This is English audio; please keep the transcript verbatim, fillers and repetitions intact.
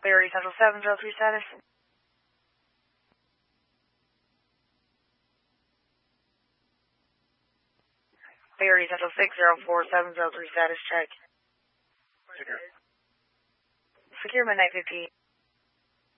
Berry Central seven zero three status. Berry Central six zero four seven zero three status check. Secure Midnight fifty.